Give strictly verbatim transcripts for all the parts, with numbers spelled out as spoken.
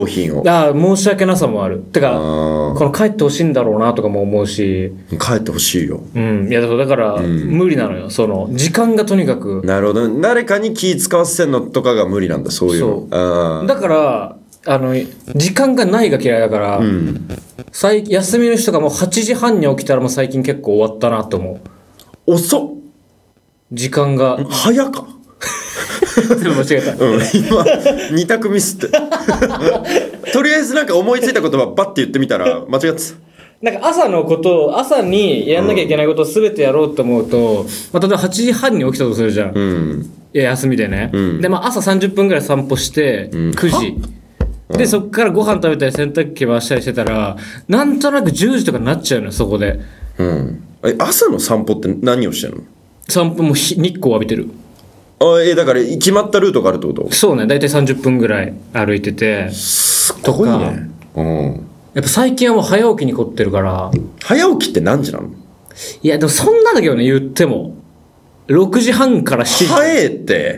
品を。 ああ、申し訳なさもある。てか、この帰ってほしいんだろうなとかも思うし。 帰ってほしいよ。 うん。いや、だから、うん、無理なのよ。その、時間がとにかく。 なるほど。誰かに気使わせんのとかが無理なんだ、そういうの。 そう。だから、あの、時間がないが嫌いだから、うん、最休みの日とかもはちじはんに起きたらもう最近結構終わったなと思う。 遅っ。 時間が。 早か。 全部間違えた。 うん、今、に択ミスって。とりあえずなんか思いついた言葉バッて言ってみたら間違ってた。 なんか朝のことを、朝にやんなきゃいけないことを全てやろうと思うと、うん、まあ、例えばはちじはんに起きたとするじゃん。うん、いや、休みでね。うん、で、まあ朝さんじゅっぷんぐらい散歩して、うん、くじ。で、そっからご飯食べたり洗濯機回したりしてたら、なんとなくじゅうじとかになっちゃうのよ、そこで。 うん。え、朝の散歩って何をしてんの？ 散歩も日光浴びてる。 あ、え、だから決まったルートがあるってこと？ そうね、だいたいさんじゅっぷんぐらい歩いてて。 すごいね。うん。 やっぱ最近はもう早起きに凝ってるから。 早起きって何時なの？ いや、でもそんなだけどね、言っても。ろくじはんからしちじ。 早えって。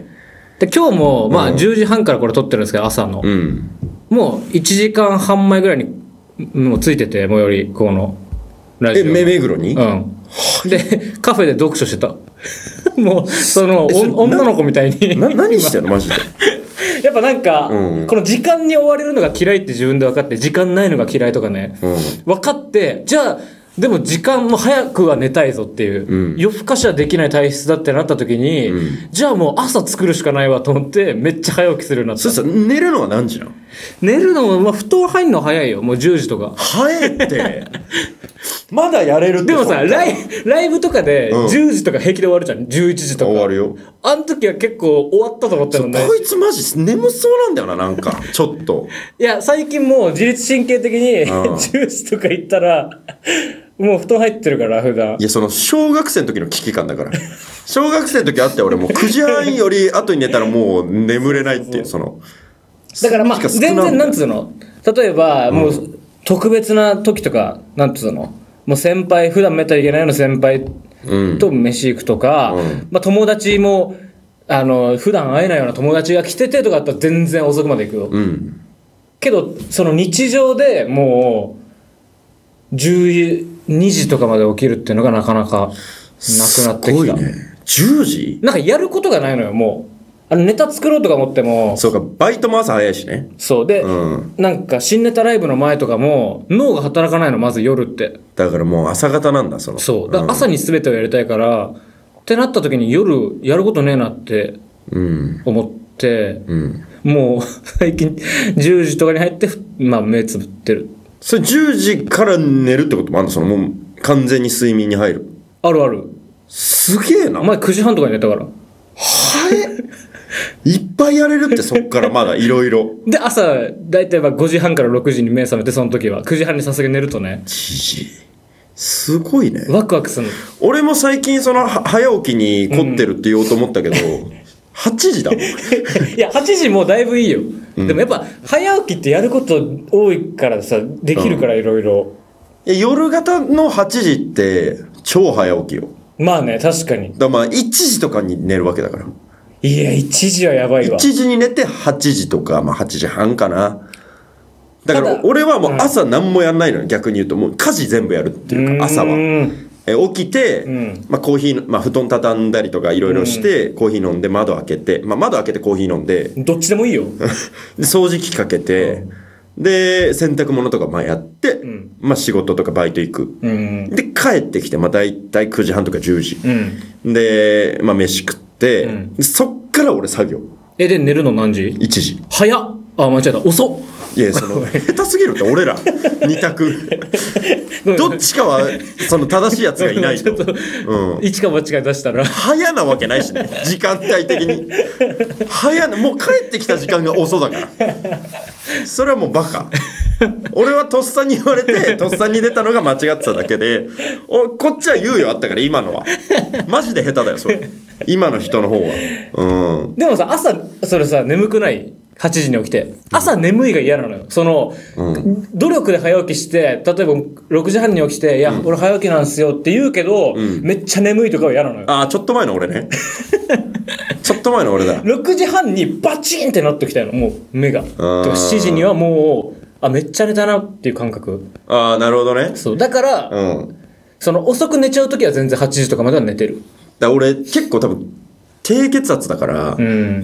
で、今日も、まあじゅうじはんからこれ撮ってるんですけど、朝の。うん。もういちじかんはん前ぐらいにもうついてて、最寄りこのラジオ。え、目黒に？ うん。でカフェで読書してた。もうその女の子みたいに。 な何してんのマジで。 やっぱなんか、うん、この時間に追われるのが嫌いって自分で分かって、時間ないのが嫌いとかね、うん、分かって、じゃあでも時間も早くは寝たいぞっていう、うん、夜更かしはできない体質だってなった時に、うん、じゃあもう朝作るしかないわと思ってめっちゃ早起きするようになった。 そうそう、寝るのは何時なの？ 寝るのも、まあ、布団入るの早いよ、もうじゅうじとか。 早いってまだやれるって。 でもさライ、ライブとかでじゅうじとか平気で終わるじゃん、じゅういちじとか。 終わるよ。 あの時は結構終わったと思ったのね。 こいつマジ眠そうなんだよな、なんかちょっと。 いや最近もう自律神経的にじゅうじとか行ったらもう布団入ってるから普段。 いや、その小学生の時の危機感だから。小学生の時あって俺もうくじはんより後に寝たらもう眠れないっていう、そのだからまあ全然なんつうの、例えばもう特別な時とか、なんつうの、もう先輩、普段めったらいけないような先輩と飯行くとか、うん、まあ友達もあの普段会えないような友達が来ててとかだったら全然遅くまで行くよ、うん、けどその日常でもうじゅうにじとかまで起きるっていうのがなかなかなくなってきた。すごいね。 じゅうじ？ なんかやることがないのよ、もう。あのネタ作ろうとか思っても。 そうか、バイトも朝早いしね。 そうで、うん、なんか新ネタライブの前とかも脳が働かないの、まず夜って。 だからもう朝方なんだ、その。 そう。だから朝に全てをやりたいから、うん、ってなった時に夜やることねえなって思って、うん、もう最近じゅうじとかに入って、まあ目つぶってる。 それじゅうじから寝るってこともあるの？そのもう完全に睡眠に入る。 あるある。 すげえな。 前くじはんとかに寝たから。 はいいっぱいやれるって、そっからまだいろいろ。 で、朝、だいたいごじはんからろくじに目覚めて、その時は。くじはんにさすがに寝るとね。 じじ。すごいね。 ワクワクするの。 俺も最近、その、早起きに凝ってるって言おうと思ったけど、うん、はちじだもん。いや、はちじもうだいぶいいよ。うん、でもやっぱ、早起きってやること多いからさ、できるからいろいろ。 夜型のはちじって、超早起きよ。 まあね、確かに。 だまあ、いちじとかに寝るわけだから。 いや、いちじはやばいわ。 いちじに寝てはちじとか、まあはちじはんかな。だから俺はもう朝何もやんないのよ、逆に言うと。もう家事全部やるっていうか、朝は。え起きて、うん、まあコーヒー、まあ布団畳んだりとかいろいろして、うん、コーヒー飲んで窓開けて、まあ窓開けてコーヒー飲んで。 どっちでもいいよ。 で掃除機かけて、うん、で、洗濯物とかまあやって、うん、まあ仕事とかバイト行く。うん、で、帰ってきて、まあ大体くじはんとかじゅうじ。うん、で、まあ飯食って、うん、そっから俺作業。 え、で寝るの何時？ いちじ。 早っ。あ、間違えた。遅っ。 いや、その下手すぎるって俺らに択どっちかはその正しいやつがいないと、 うん、一か八か出したら早なわけないしね、時間帯的に早な、もう帰ってきた時間が遅だからそれはもうバカ俺はとっさに言われてとっさに出たのが間違ってただけで、おこっちは猶予あったから。今のはマジで下手だよそれ、今の人の方は。うん、 でもさ朝それさ眠くない？ はちじに起きて朝眠いが嫌なのよ。その、うん、努力で早起きして例えばろくじはんに起きていや、うん、俺早起きなんすよって言うけど、うん、めっちゃ眠いとかは嫌なのよ。 ああちょっと前の俺ねちょっと前の俺だ。 ろくじはんにバチンってなってきたのもう目が。しちじにはもうあめっちゃ寝たなっていう感覚。 ああなるほどね。 そうだから、うん、その遅く寝ちゃうときは全然はちじとかまでは寝てる。 だ俺結構多分低血圧だから、うん、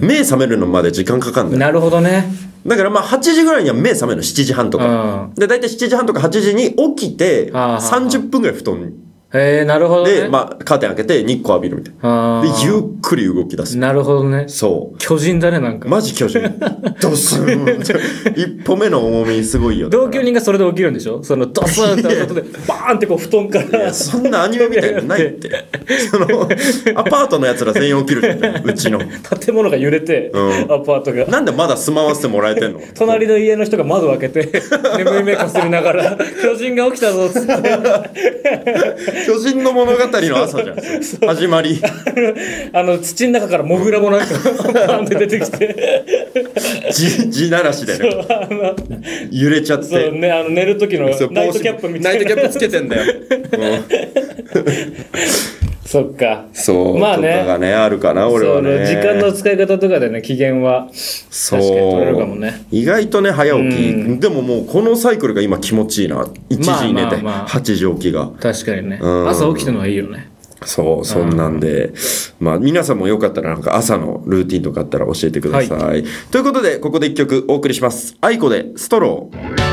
目覚めるのまで時間かかんだよ。 なるほどね。 だからまあはちじぐらいには目覚めるのしちじはんとか、うん、で大体しちじはんとかはちじに起きてさんじゅっぷんぐらい布団にへえなるほどね。 で、まあ、カーテン開けて日光浴びるみたいな。で、ゆっくり動き出す。 なるほどね。 そう。 巨人だね、なんか。 マジ巨人。ドスン一歩目の重みすごいよ。 同居人がそれで起きるんでしょそのドスンって音で、バーンってこう布団から。 そんなアニメみたいなのないって。その、アパートのやつら全員起きるじゃん、うちの。 建物が揺れて、うん、アパートが。 なんでまだ住まわせてもらえてんの隣の家の人が窓開けて、眠い目かすりながら、巨人が起きたぞっつって。 巨人の物語の朝じゃん始まりあの土の中からモグラもなんかパンって出てきて地地ならしでね揺れちゃってそう、ね、あの寝る時のナイトキャップみたいなナイトキャップつけてんだよ、 うんそっかそうまあねとかがねあるかな俺はね時間の使い方とかでね機嫌は確かに取れるかもね。 意外とね早起き、うん、でももうこのサイクルが今気持ちいいないちじに寝て、まあまあまあ、はちじ起きが確かにね、うん、朝起きたのはいいよね。 そうそんなんでまあ皆さんもよかったらなんか朝のルーティンとかあったら教えてください、はい、ということでここで一曲お送りします。あいこでストロー。